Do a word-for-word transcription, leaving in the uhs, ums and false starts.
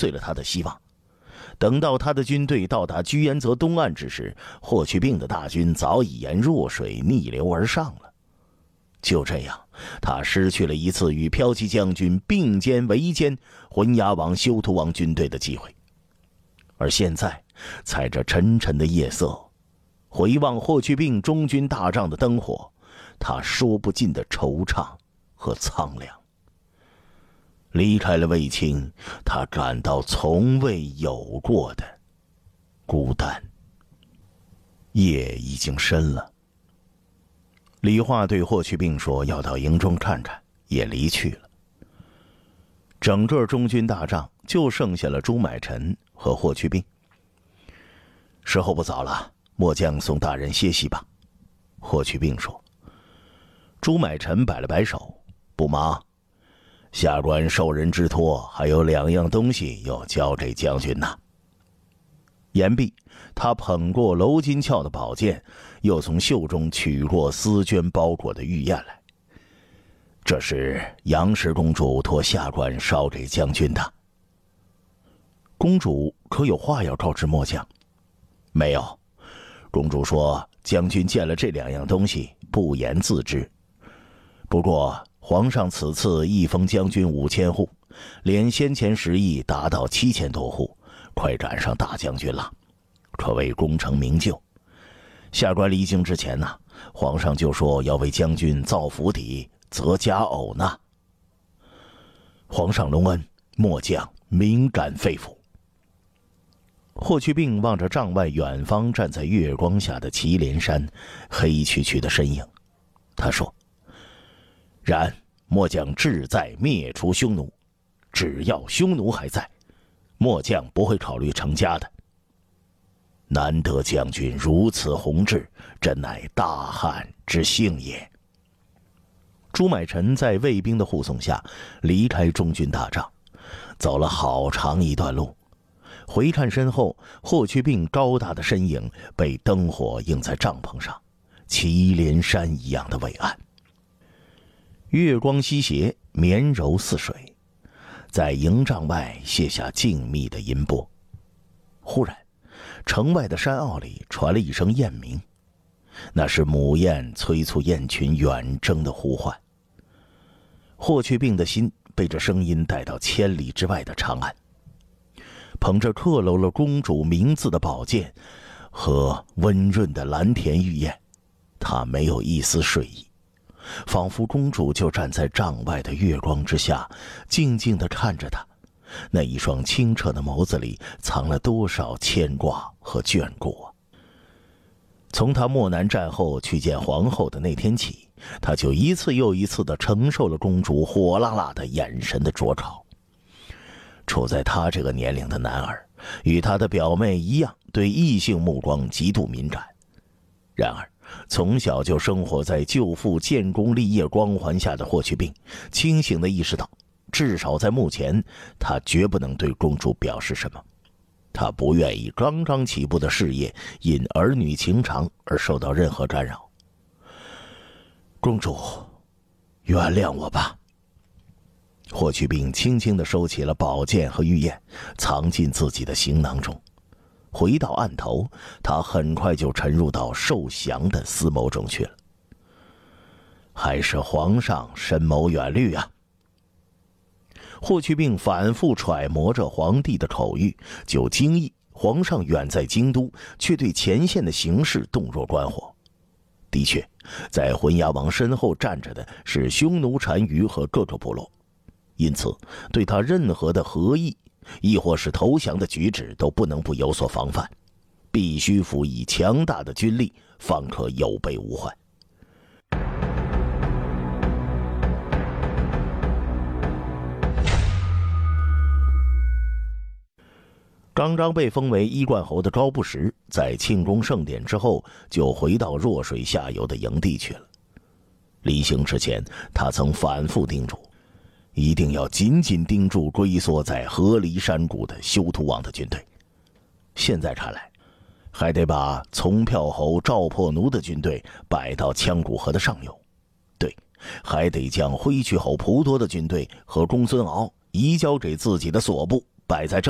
碎了他的希望。等到他的军队到达居延泽东岸之时，霍去病的大军早已沿弱水逆流而上了。就这样，他失去了一次与骠骑将军并肩围歼浑牙王、休屠王军队的机会。而现在，踩着沉沉的夜色，回望霍去病中军大帐的灯火，他说不尽的惆怅和苍凉。离开了卫青，他感到从未有过的孤单。夜已经深了，李化对霍去病说要到营中看看，也离去了。整个中军大帐就剩下了朱买臣和霍去病。时候不早了，末将送大人歇息吧。霍去病说。朱买臣摆了摆手，不忙，下官受人之托，还有两样东西要交给将军呐。言毕，他捧过镂金鞘的宝剑，又从袖中取过丝绢包裹的玉砚来。这是杨氏公主托下官捎给将军的。公主可有话要告知末将？没有，公主说将军见了这两样东西，不言自知。不过皇上此次一封将军五千户，连先前十亿达到七千多户，快赶上大将军了，可谓功成名就。下官离京之前呢、啊，皇上就说要为将军造府邸、择佳偶呢。皇上隆恩，末将敏感肺腑。霍去病望着帐外远方站在月光下的祁连山黑黢黢的身影，他说：然末将志在灭除匈奴，只要匈奴还在，末将不会考虑成家的。难得将军如此宏志，真乃大汉之幸也。朱买臣在卫兵的护送下离开中军大帐，走了好长一段路。回看身后，霍去病高大的身影被灯火映在帐篷上，祁连山一样的伟岸。月光西斜，绵柔似水，在营帐外卸下静谧的音波。忽然，城外的山坳里传了一声雁鸣，那是母雁催促雁群远征的呼唤。霍去病的心被这声音带到千里之外的长安，捧着刻镂了公主名字的宝剑和温润的蓝田玉燕，他没有一丝睡意，仿佛公主就站在帐外的月光之下，静静地看着他。那一双清澈的眸子里藏了多少牵挂和眷顾啊！从他漠南战后去见皇后的那天起，他就一次又一次地承受了公主火辣辣的眼神的灼烤。处在他这个年龄的男儿，与他的表妹一样，对异性目光极度敏感。然而从小就生活在舅父建功立业光环下的霍去病，清醒地意识到，至少在目前，他绝不能对公主表示什么。他不愿意刚刚起步的事业因儿女情长而受到任何干扰。公主，原谅我吧。霍去病轻轻地收起了宝剑和玉燕，藏进自己的行囊中。回到案头，他很快就沉入到受降的思谋中去了。还是皇上深谋远虑啊！霍去病反复揣摩着皇帝的口谕，就惊异皇上远在京都，却对前线的形势洞若观火。的确，在浑牙王身后站着的是匈奴单于和各个部落，因此对他任何的合议亦或是投降的举止都不能不有所防范，必须辅以强大的军力，方可有备无患。刚刚被封为衣冠侯的高不时，在庆功盛典之后，就回到弱水下游的营地去了。离行之前，他曾反复叮嘱，一定要紧紧盯住龟缩在河狸山谷的休屠王的军队。现在看来，还得把从票侯赵破奴的军队摆到羌古河的上游。对，还得将挥去侯蒲多的军队和公孙敖移交给自己的所部，摆在正